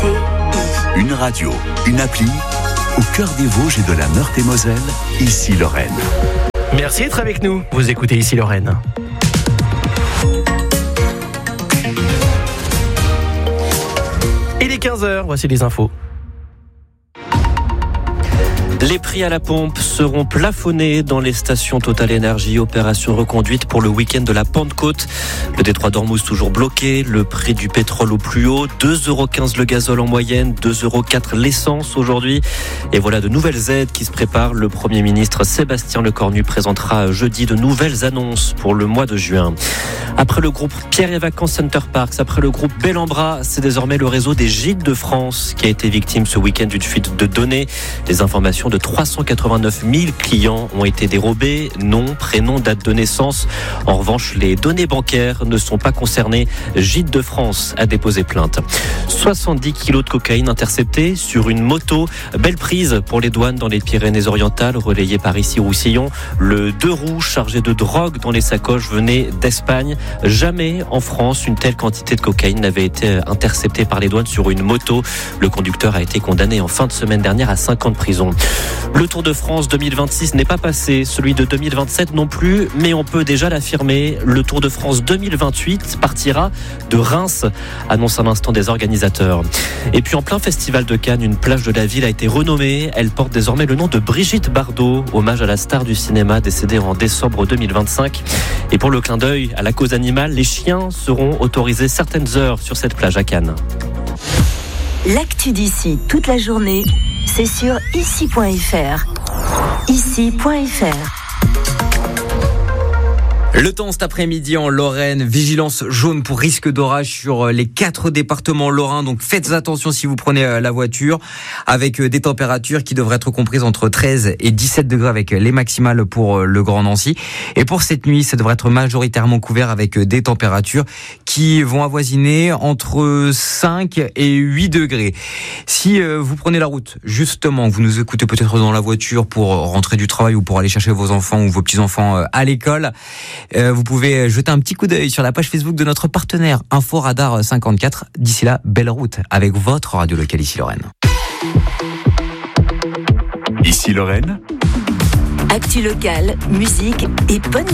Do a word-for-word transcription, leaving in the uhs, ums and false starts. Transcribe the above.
Une radio, une appli, au cœur des Vosges et de la Meurthe-et-Moselle, ici Lorraine. Merci d'être avec nous. Vous écoutez ici Lorraine. Il est quinze heures, voici les infos. Les prix à la pompe seront plafonnés dans les stations Total Énergie. Opération reconduite pour le week-end de la Pentecôte. Le détroit d'Ormuz toujours bloqué. Le prix du pétrole au plus haut. deux euros quinze le gazole en moyenne. deux euros quatre l'essence aujourd'hui. Et voilà de nouvelles aides qui se préparent. Le Premier ministre Sébastien Lecornu présentera jeudi de nouvelles annonces pour le mois de juin. Après le groupe Pierre et Vacances Center Parks, après le groupe Bellambra, c'est désormais le réseau des Gîtes de France qui a été victime ce week-end d'une fuite de données. Les informations de trois cent quatre-vingt-neuf mille clients ont été dérobés, nom, prénom, date de naissance. En revanche, les données bancaires ne sont pas concernées. Gîtes de France a déposé plainte. soixante-dix kilos de cocaïne interceptés sur une moto. Belle prise pour les douanes dans les Pyrénées-Orientales, relayée par Issy-Roussillon. Le deux roues chargé de drogue dans les sacoches venait d'Espagne. Jamais en France une telle quantité de cocaïne n'avait été interceptée par les douanes sur une moto. Le conducteur a été condamné en fin de semaine dernière à cinq ans de prison. Le Tour de France deux mille vingt-six n'est pas passé, celui de deux mille vingt-sept non plus, mais on peut déjà l'affirmer. Le Tour de France deux mille vingt-huit partira de Reims, annonce à l'instant des organisateurs. Et puis en plein festival de Cannes, une plage de la ville a été renommée. Elle porte désormais le nom de Brigitte Bardot, hommage à la star du cinéma décédée en décembre deux mille vingt-cinq. Et pour le clin d'œil à la cause animale, les chiens seront autorisés certaines heures sur cette plage à Cannes. L'actu d'ici toute la journée, c'est sur ici point f r. ici point f r. Le temps cet après-midi en Lorraine, vigilance jaune pour risque d'orage sur les quatre départements lorrains, donc faites attention si vous prenez la voiture, avec des températures qui devraient être comprises entre treize et dix-sept degrés avec les maximales pour le Grand Nancy. Et pour cette nuit, ça devrait être majoritairement couvert avec des températures qui vont avoisiner entre cinq et huit degrés. Si vous prenez la route, justement, vous nous écoutez peut-être dans la voiture pour rentrer du travail ou pour aller chercher vos enfants ou vos petits-enfants à l'école, Euh, vous pouvez jeter un petit coup d'œil sur la page Facebook de notre partenaire Info Radar cinquante-quatre. D'ici là, belle route avec votre radio locale ici Lorraine. Ici Lorraine. Actu locale, musique et bonne